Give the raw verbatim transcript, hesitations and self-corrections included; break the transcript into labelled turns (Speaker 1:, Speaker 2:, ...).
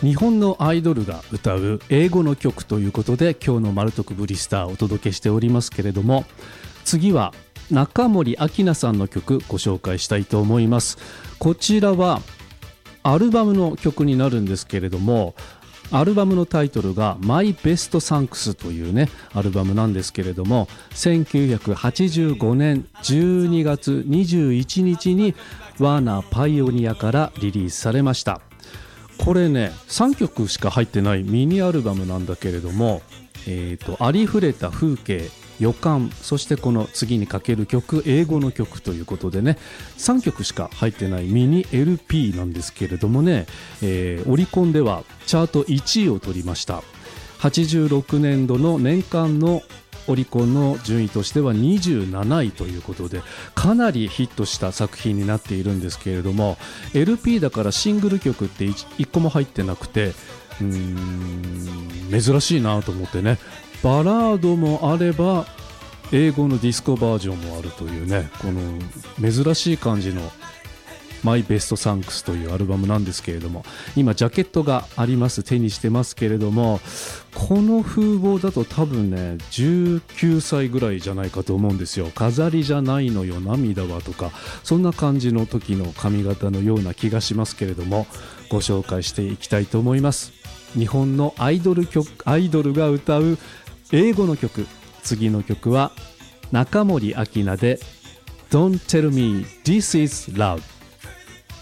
Speaker 1: 日本のアイドルが歌う英語の曲ということで、今日のマルトクブリスターをお届けしておりますけれども、次は中森明菜さんの曲ご紹介したいと思います。こちらはアルバムの曲になるんですけれども、アルバムのタイトルが My Best Thanks というねアルバムなんですけれども、せんきゅうひゃくはちじゅうごねんじゅうにがつにじゅういちにちにワーナーパイオニアからリリースされました。これねさんきょくしか入ってないミニアルバムなんだけれども、えーと、ありふれた風景、予感、そしてこの次にかける曲、英語の曲ということでね、さんきょくしか入ってないミニ エルピー なんですけれどもね、えー、オリコンではチャートいちいを取りました。はちじゅうろくねんどの年間のオリコンの順位としてはにじゅうなないということで、かなりヒットした作品になっているんですけれども、 エルピー だからシングル曲っていっこも入ってなくて、うーん珍しいなと思ってね、バラードもあれば英語のディスコバージョンもあるというね、この珍しい感じのマイベストサンクスというアルバムなんですけれども、今ジャケットがあります、手にしてますけれども、この風貌だと多分ねじゅうきゅうさいぐらいじゃないかと思うんですよ。飾りじゃないのよ涙はとか、そんな感じの時の髪型のような気がしますけれども、ご紹介していきたいと思います。日本のアイドル曲、アイドルが歌う英語の曲、次の曲は中森明菜で Don't Tell Me This Is Love。